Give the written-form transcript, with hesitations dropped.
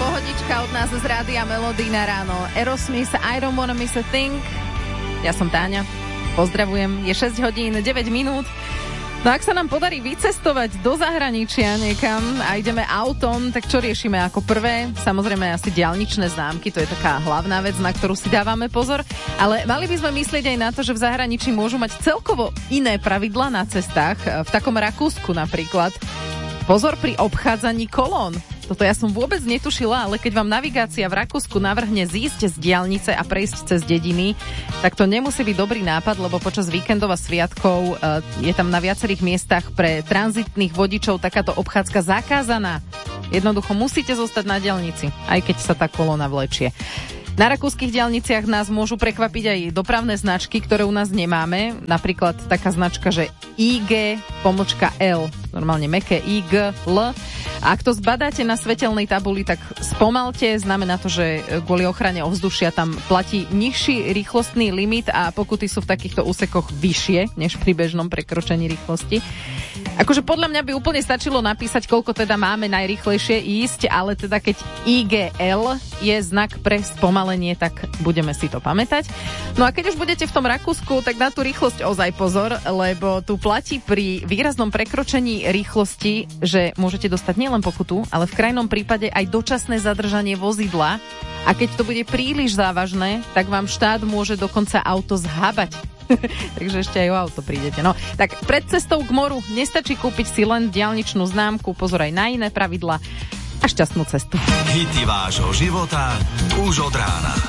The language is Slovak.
Pohodička od nás z Rádia Melody na ráno. Aerosmith, I don't wanna miss a thing. Ja som Táňa. Pozdravujem. Je 6 hodín, 9 minút. No ak sa nám podarí vycestovať do zahraničia niekam a ideme autom, tak čo riešime ako prvé? Samozrejme asi diaľničné známky, to je taká hlavná vec, na ktorú si dávame pozor. Ale mali by sme myslieť aj na to, že v zahraničí môžu mať celkovo iné pravidlá na cestách. V takom Rakúsku napríklad. Pozor pri obchádzaní kolón. Toto ja som vôbec netušila, ale keď vám navigácia v Rakúsku navrhne zísť z diaľnice a prejsť cez dediny, tak to nemusí byť dobrý nápad, lebo počas víkendov a sviatkov je tam na viacerých miestach pre tranzitných vodičov takáto obchádzka zakázaná. Jednoducho musíte zostať na diaľnici, aj keď sa tá kolóna vlečie. Na rakúskych diaľniciach nás môžu prekvapiť aj dopravné značky, ktoré u nás nemáme. Napríklad taká značka, že IG-L, normálne mäkké IG-L. A ak to zbadáte na svetelnej tabuli, tak spomalte. Znamená to, že kvôli ochrane ovzdušia tam platí nižší rýchlostný limit a pokuty sú v takýchto úsekoch vyššie, než pri bežnom prekročení rýchlosti. Akože podľa mňa by úplne stačilo napísať, koľko teda máme najrýchlejšie ísť, ale teda keď IGL je znak pre spomalenie, tak budeme si to pamätať. No a keď už budete v tom Rakúsku, tak na tú rýchlosť ozaj pozor, lebo tu platí pri výraznom prekročení rýchlosti, že môžete dostať nielen pokutu, ale v krajnom prípade aj dočasné zadržanie vozidla. A keď to bude príliš závažné, tak vám štát môže dokonca auto zhabať. Takže ešte aj o auto prídete. No, tak pred cestou k moru nestačí kúpiť si len diaľničnú známku, pozor aj na iné pravidlá a šťastnú cestu. Hity vášho života už od rána.